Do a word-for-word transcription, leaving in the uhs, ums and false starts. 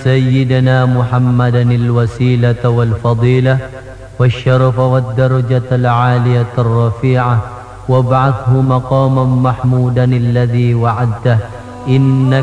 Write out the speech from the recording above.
سيدنا محمدا الوسيلة والفضيلة والشرف والدرجة العالية الرفيعة وابعثه مقاما محمودا الذي وعدته إنك